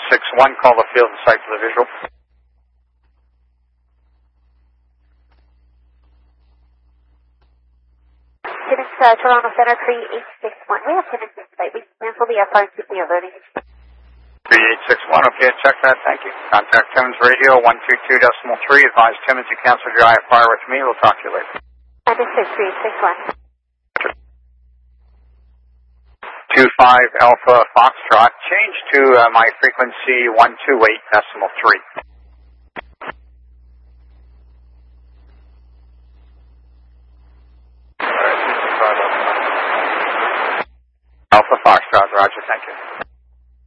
3861, call the field and site for the visual. Timmins, Toronto Center, 3861. We have Timmins in sight. We cancel the F5 and the alerting. 3861, okay, check that, thank you. Contact Timmins Radio, 122.3. Advise Timmins you canceled your IFR with me. We'll talk to you later. Understood, 3861. 25 Alpha Foxtrot, change to my frequency 128.3.